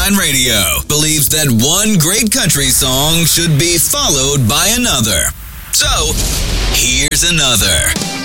Fan Radio believes that one great country song should be followed by another. So, here's another.